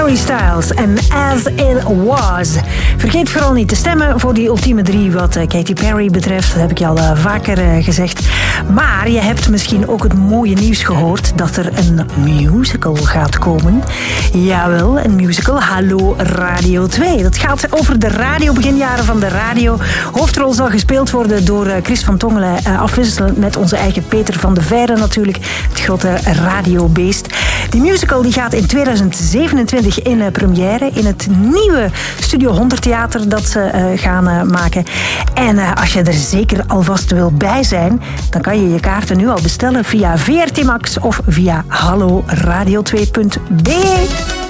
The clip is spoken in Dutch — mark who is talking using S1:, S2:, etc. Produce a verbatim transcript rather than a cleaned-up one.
S1: Harry Styles en As It Was. Vergeet vooral niet te stemmen voor die ultieme drie wat Katy Perry betreft. Dat heb ik je al uh, vaker uh, gezegd. Maar je hebt misschien ook het mooie nieuws gehoord dat er een musical gaat komen. Jawel, een musical. Hallo Radio twee. Dat gaat over de radio, beginjaren van de radio. Hoofdrol zal gespeeld worden door uh, Chris van Tongelen. Uh, afwisselend met onze eigen Peter van de Veire natuurlijk. Het grote radiobeest. Die musical die gaat in tweeduizend zevenentwintig in uh, première in het nieuwe Studio honderd Theater dat ze uh, gaan uh, maken. En uh, als je er zeker alvast wil bij zijn, dan kan je je kaarten nu al bestellen via V R T Max of via hallo radio twee punt b e.